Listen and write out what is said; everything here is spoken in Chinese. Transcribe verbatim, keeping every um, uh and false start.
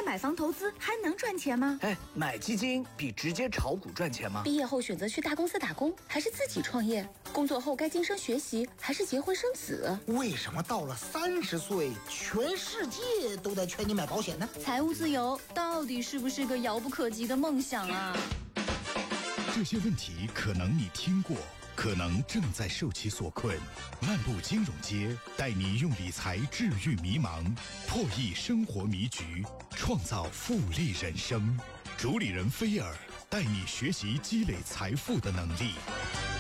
在买房投资还能赚钱吗？ 哎，买基金比直接炒股赚钱吗？ 毕业后选择去大公司打工，还是自己创业？工作后该晋升学习，还是结婚生子？ 为什么到了三十岁，全世界都在劝你买保险呢？ 财务自由到底是不是个遥不可及的梦想啊？ 这些问题可能你听过，可能正在受其所困。漫步金融街，带你用理财治愈迷茫，破译生活迷局，创造复利人生。主理人菲尔带你学习积累财富的能力。